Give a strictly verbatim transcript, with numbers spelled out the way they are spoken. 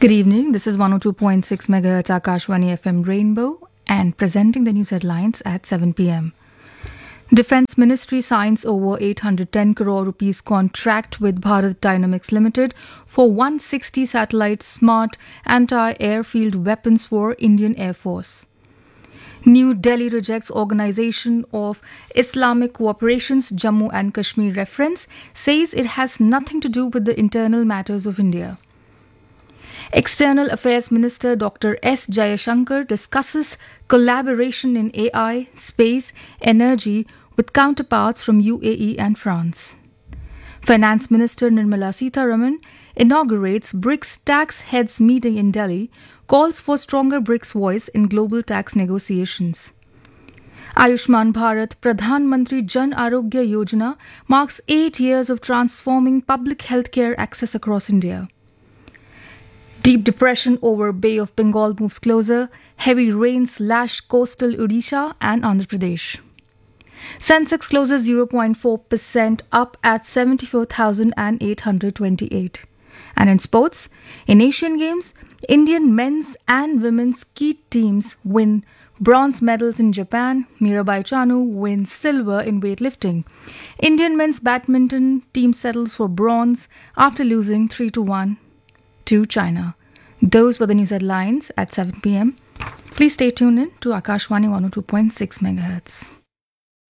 Good evening. This is one oh two point six megahertz Akashwani F M Rainbow and presenting the news headlines at seven p.m. Defence Ministry signs over eight hundred ten crore rupees contract with Bharat Dynamics Limited for one hundred sixty satellite smart anti-airfield weapons for Indian Air Force. New Delhi rejects Organisation of Islamic Cooperation's Jammu and Kashmir reference, says it has nothing to do with the internal matters of India. External Affairs Minister Doctor S. Jayashankar discusses collaboration in A I, space, energy with counterparts from U A E and France. Finance Minister Nirmala Sitharaman inaugurates BRICS tax heads meeting in Delhi, calls for stronger BRICS voice in global tax negotiations. Ayushman Bharat Pradhan Mantri Jan Arogya Yojana marks eight years of transforming public healthcare access across India. Deep depression over Bay of Bengal moves closer. Heavy rains lash coastal Odisha and Andhra Pradesh. Sensex closes zero point four percent up at seventy-four thousand eight hundred twenty-eight. And in sports, in Asian Games, Indian men's and women's ski teams win bronze medals in Japan. Mirabai Chanu wins silver in weightlifting. Indian men's badminton team settles for bronze after losing three to one to China. Those were the news headlines at seven p.m. Please stay tuned in to Akashwani one oh two point six megahertz.